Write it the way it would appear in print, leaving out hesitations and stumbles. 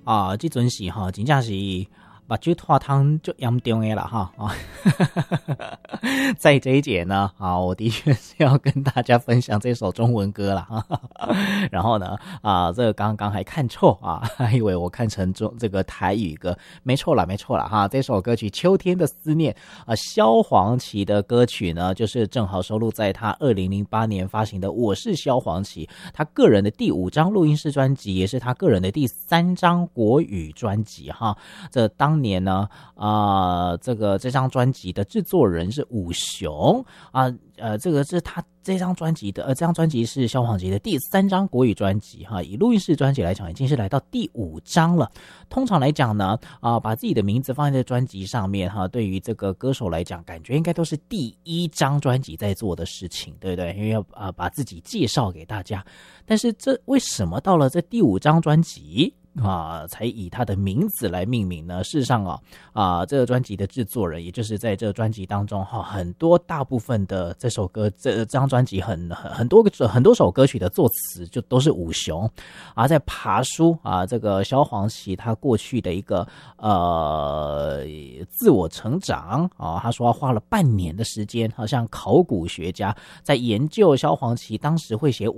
这阵是真正是目睭脱汤就严重的啦在这一节呢我的确是要跟大家分享这首中文歌啦然后呢这个刚刚还看错还以为我看成这个台语歌，没错啦这首歌曲《秋天的思念》萧煌奇的歌曲呢，就是正好收录在他2008年发行的《我是萧煌奇》，他个人的第5张录音室专辑，也是他个人的第3张国语专辑这当年呢这张专辑的制作人是武雄这个是他这张专辑是萧煌奇的第3张国语专辑以录音室专辑来讲，已经是来到第5张了。通常来讲呢把自己的名字放在专辑上面对于这个歌手来讲，感觉应该都是第1张专辑在做的事情，对不对？因为要把自己介绍给大家。但是这为什么到了这第5张专辑才以他的名字来命名呢？事实上这个专辑的制作人，也就是在这个专辑当中很多大部分的这首歌这张专辑很多首歌曲的作词就都是武雄在爬书这个萧煌奇他过去的一个自我成长他说他花了半年的时间像考古学家在研究萧煌奇当时会写